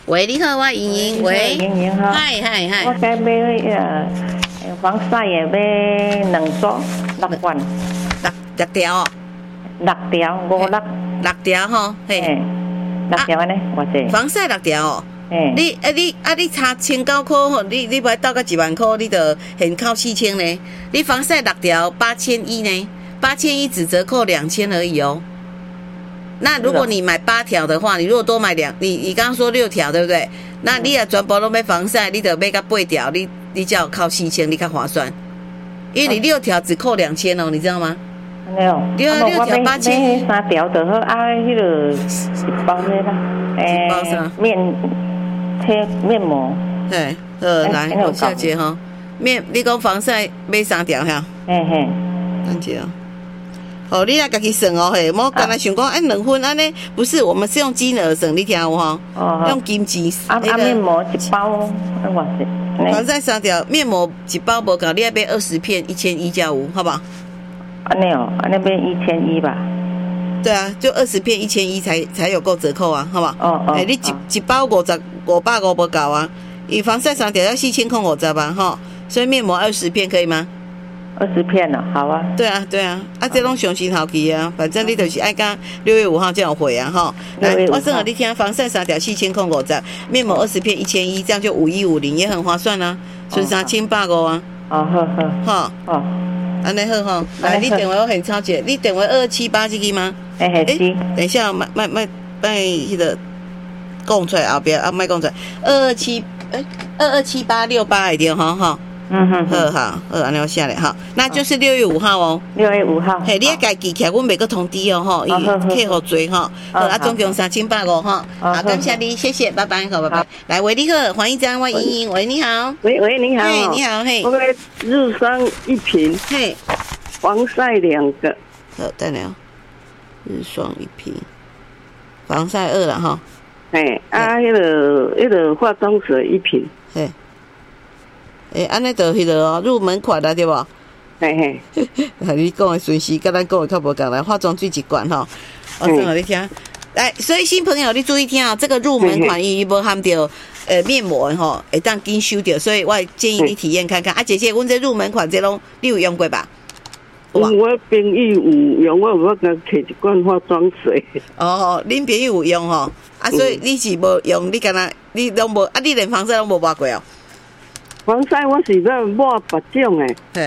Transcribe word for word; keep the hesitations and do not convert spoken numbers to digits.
喂，你好，我莹莹。喂， 莹莹哈。 嗨嗨嗨。 我该买呃防晒的买两组六罐。 六六条哦。 六条五六。 六条吼，嘿。 六条安尼，偌济。 防晒六条哦。 嘿。 你啊你啊你差千九块吼，你你不到个一万块，你就现扣四千呢。你防晒六条八千一呢，八千一只折扣两千而已哦。那如果你买八条的话，你如果多买两，你你刚刚说六条对不对？那你也全部都买防晒，你得买个八条，你你才有扣四千，你较划算。因为你六条只扣两千哦，你知道吗？ 没有。 对啊，六条八千。 买三条就好，啊，迄个一包那啦， 诶，一包啥？ 面贴面膜。 对，呃，来往下接哈。面，你讲防晒买三条哈？ 嘿嘿， 等下。哦，你来自己算哦，嘿，莫刚才想讲，哎，两份安尼，不是，我们是用金额算，你听有哈？哦，用金钱。 啊啊，面膜一包，啊，哇塞！ 防晒三条，面膜一包无够，你要买二十片，一千一加五，好不好？ 安尼哦，安尼边一千一吧。 对啊，就二十片一千一才才有够折扣啊，好不好？ 哦哦。 哎，你一一包五十五百五不够啊，以防晒三条要四千块五十吧，哈，所以面膜二十片可以吗？ 二十片了，好啊。 对啊，对啊，啊，这拢上新好期啊，反正你就是爱讲六月五号这样回啊，哈。来，我正好你听，防晒三条四千块五十，面膜二十片一千一，这样就五一五零，也很划算啊，剩三千八五啊。 哦，好好。 哈。哦。安尼好哈，来，你电话我很超姐，你电话二二七八这个吗？ 哎嘿，是。 等一下，卖卖卖卖迄个讲出来后边啊，卖讲出来，二二七哎，二二七八六八一定哈哈。嗯哼，好好好，安尼我写咧哈，那就是六月五号哦。 六月五号。 嘿，你要家记起来，阮袂个通知哦吼，伊客户追哈，好啊，总共三千八五哈。好，感谢你，谢谢，拜拜，好，拜拜。来，喂，你好，黄一章，我莹莹，喂，你好。 喂喂，你好。 嘿，你好，嘿。 我们日霜一瓶， 嘿， 防晒两个。 好，等下，日霜一瓶，防晒二了哈。 嘿，啊，迄个迄个化妆水一瓶。 嘿。诶，安尼就迄个哦，入门款啦，对无？ 嘿嘿， 你讲的顺序跟咱讲的较无共来，化妆水一罐吼，我算互你听。来，所以新朋友你注意听啊，这个入门款伊无含着呃面膜吼，会当紧收着，所以我建议你体验看看。啊，姐姐，阮这入门款这拢你有用过吧？ 我朋友有用，我有甲摕一罐化妆水。 哦，恁朋友有用吼，啊，所以你是无用，你敢若你拢无啊，你连防晒拢无抹过哦。 防晒我是要抹白种诶。